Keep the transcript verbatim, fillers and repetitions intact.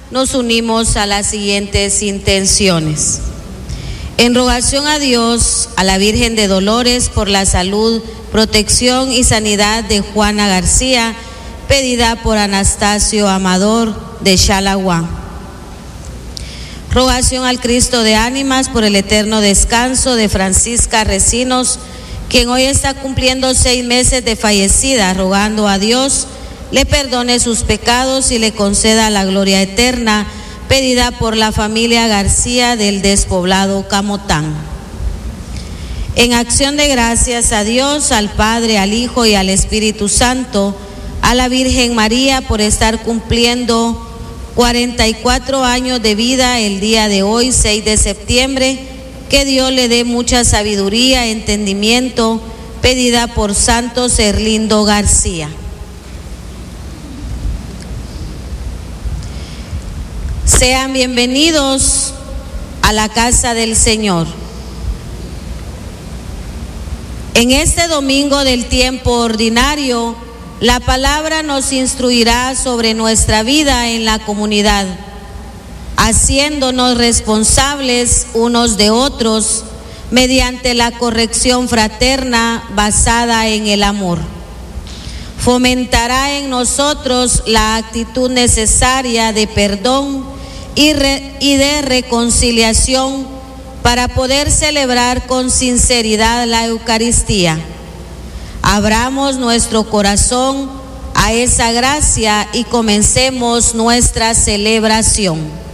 nos unimos a las siguientes intenciones. En rogación a Dios, a la Virgen de Dolores, por la salud, protección y sanidad de Juana García, pedida por Anastasio Amador de Xalahuán. Rogación al Cristo de Ánimas por el eterno descanso de Francisca Recinos, quien hoy está cumpliendo seis meses de fallecida, rogando a Dios le perdone sus pecados y le conceda la gloria eterna, pedida por la familia García del despoblado Camotán. En acción de gracias a Dios, al Padre, al Hijo y al Espíritu Santo, a la Virgen María por estar cumpliendo cuarenta y cuatro años de vida el día de hoy, seis de septiembre, que Dios le dé mucha sabiduría, entendimiento, pedida por Santos Erlindo García. Sean bienvenidos a la casa del Señor. En este domingo del tiempo ordinario, la palabra nos instruirá sobre nuestra vida en la comunidad, haciéndonos responsables unos de otros mediante la corrección fraterna basada en el amor. Fomentará en nosotros la actitud necesaria de perdón y, re, y de reconciliación para poder celebrar con sinceridad la Eucaristía. Abramos nuestro corazón a esa gracia y comencemos nuestra celebración.